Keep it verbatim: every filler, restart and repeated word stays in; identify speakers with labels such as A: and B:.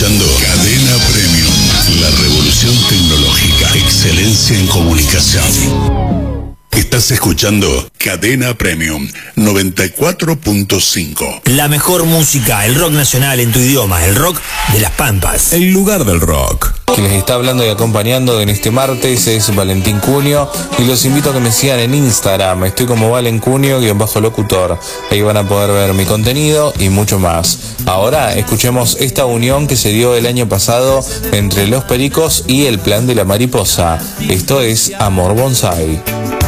A: escuchando Cadena Premium, la revolución tecnológica, excelencia en comunicación. Estás escuchando Cadena Premium noventa y cuatro punto cinco.
B: La mejor música, el rock nacional en tu idioma, el rock de las Pampas.
A: El lugar del rock.
C: Quien les está hablando y acompañando en este martes es Valentín Cunio y los invito a que me sigan en Instagram. Estoy como Valen Cunio guión bajo locutor. Ahí van a poder ver mi contenido y mucho más. Ahora escuchemos esta unión que se dio el año pasado entre Los Pericos y el Plan de la Mariposa. Esto es Amor Bonsai.